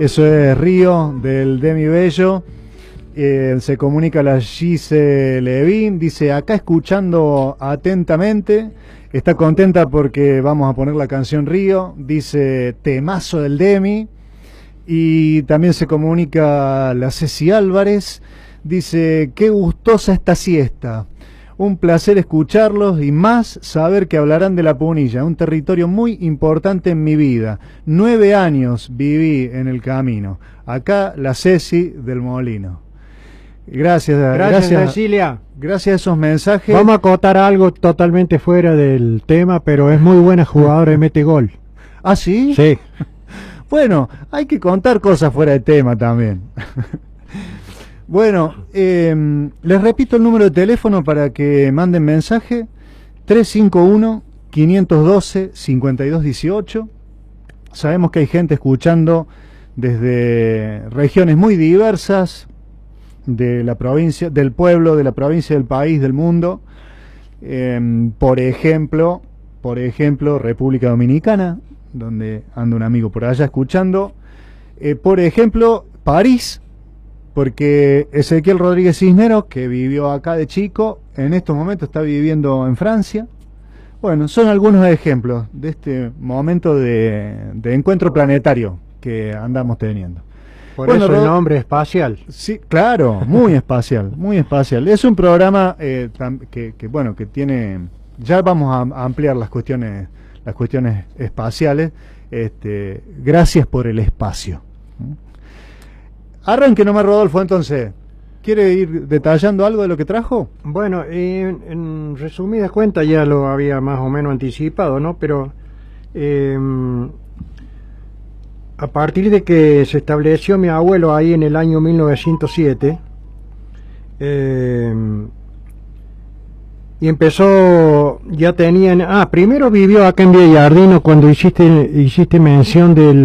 Eso es Río, del Demi Bello. Se comunica la Gise Levin, dice, acá escuchando atentamente, está contenta porque vamos a poner la canción Río, dice, temazo del Demi. Y también se comunica la Ceci Álvarez, dice, qué gustosa esta siesta, un placer escucharlos y más saber que hablarán de La Punilla, un territorio muy importante en mi vida. 9 años viví en el camino. Acá la Ceci del Molino. Gracias Cecilia. Gracias a esos mensajes. Vamos a acotar algo totalmente fuera del tema, pero es muy buena jugadora y mete gol. ¿Ah, sí? Sí. Bueno, hay que contar cosas fuera de tema también. Bueno, les repito el número de teléfono para que manden mensaje: 351-512-5218. Sabemos que hay gente escuchando desde regiones muy diversas de la provincia, del pueblo, de la provincia, del país, del mundo. Por ejemplo, República Dominicana, donde anda un amigo por allá escuchando. Por ejemplo, París, porque Ezequiel Rodríguez Cisneros, que vivió acá de chico, en estos momentos está viviendo en Francia. Bueno, son algunos ejemplos de este momento de encuentro planetario que andamos teniendo. Por eso el nombre espacial. Sí, claro, muy espacial, muy espacial. Es un programa que tiene, ya vamos a ampliar las cuestiones espaciales. Gracias por el espacio. Arranque nomás, Rodolfo, entonces. ¿Quiere ir detallando algo de lo que trajo? Bueno, en resumidas cuentas ya lo había más o menos anticipado, ¿no? Pero a partir de que se estableció mi abuelo ahí en el año 1907, y empezó, ya tenían, primero vivió acá en Villallardino cuando hiciste mención del